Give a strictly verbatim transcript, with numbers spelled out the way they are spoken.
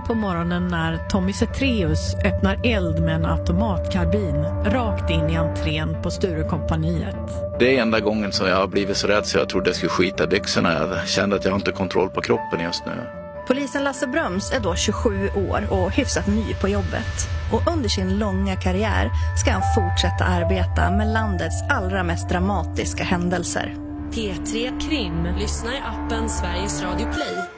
fem på morgonen när Tommy Zethraeus öppnar eld med en automatkarbin rakt in i entrén på Sturekompaniet. Det är enda gången som jag har blivit så rädd så jag trodde jag skulle skita i byxorna. Jag kände att jag inte har kontroll på kroppen just nu. Polisen Lasse Bröms är då tjugosju år och hyfsat ny på jobbet. Och under sin långa karriär ska han fortsätta arbeta med landets allra mest dramatiska händelser. P tre Krim. Lyssna i appen Sveriges Radio Play.